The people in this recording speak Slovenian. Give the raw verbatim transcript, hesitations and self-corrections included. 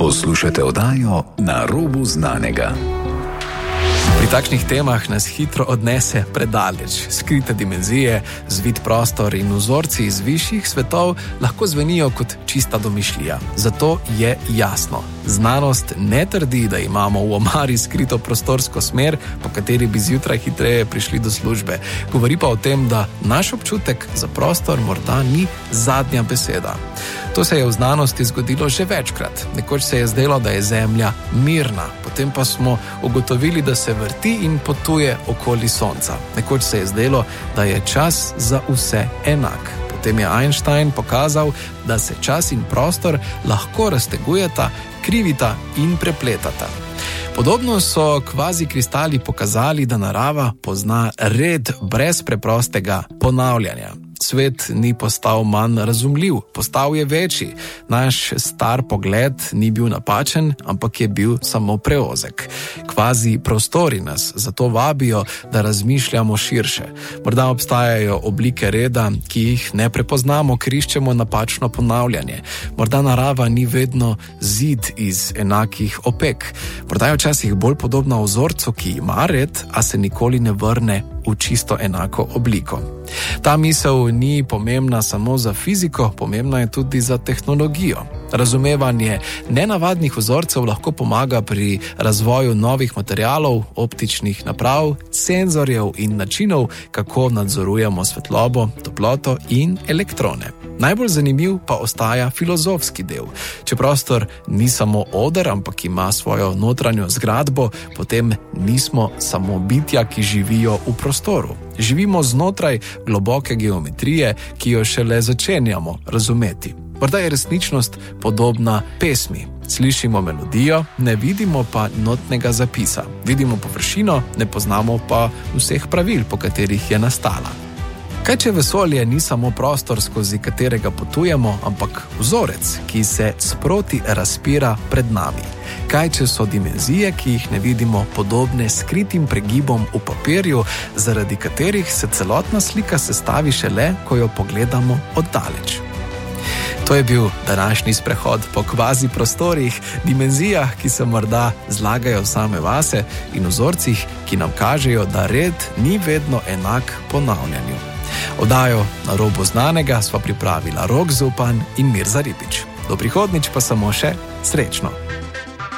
Poslušate oddajo Na robu znanega. Pri takšnih temah nas hitro odnese predaleč. Skrite dimenzije, zvit prostor in vzorci iz višjih svetov lahko zvenijo kot čista domišljija. Zato je jasno, znanost ne trdi, da imamo v omari skrito prostorsko smer, po kateri bi zjutraj hitreje prišli do službe. Govori pa o tem, da naš občutek za prostor morda ni zadnja beseda. To se je v znanosti zgodilo že večkrat. Nekoč se je zdelo, da je Zemlja mirna, potem pa smo ugotovili, da se vrti in potuje okoli Sonca. Nekoč se je zdelo, da je čas za vse enak. Potem je Einstein pokazal, da se čas in prostor lahko raztegujeta, krivita in prepletata. Podobno so kvazi kristali pokazali, da narava pozna red brez preprostega ponavljanja. Svet ni postal manj razumljiv, postal je večji. Naš star pogled ni bil napačen, ampak je bil samo preozek. Kvazi prostori nas zato vabijo, da razmišljamo širše. Morda obstajajo oblike reda, ki jih ne prepoznamo, ker iščemo napačno ponavljanje. Morda narava ni vedno zid iz enakih opek. Morda je včasih bolj podobna vzorcu, ki ima red, a se nikoli ne vrne v čisto enako obliko. Ta misel ni pomembna samo za fiziko, pomembna je tudi za tehnologijo. Razumevanje nenavadnih vzorcev lahko pomaga pri razvoju novih materialov, optičnih naprav, senzorjev in načinov, kako nadzorujemo svetlobo, toploto in elektrone. Najbolj zanimiv pa ostaja filozofski del. Če prostor ni samo oder, ampak ima svojo notranjo zgradbo, potem nismo samo bitja, ki živijo v prostoru. Živimo znotraj globoke geometrije, ki jo šele začenjamo razumeti. Morda je resničnost podobna pesmi. Slišimo melodijo, ne vidimo pa notnega zapisa. Vidimo površino, ne poznamo pa vseh pravil, po katerih je nastala. Kaj če vesolje ni samo prostor, skozi katerega potujemo, ampak vzorec, ki se sproti razpira pred nami? Kaj če so dimenzije, ki jih ne vidimo, podobne skritim pregibom v papirju, zaradi katerih se celotna slika sestavi šele, ko jo pogledamo oddaleč? To je bil današnji sprehod po kvazi prostorih, dimenzijah, ki se morda zlagajo same vase, in vzorcih, ki nam kažejo, da red ni vedno enak ponavljanju. Oddajo Na robu znanega sva pripravila Rok Zupan in Mirza Ribič. Do prihodnjič pa samo še srečno!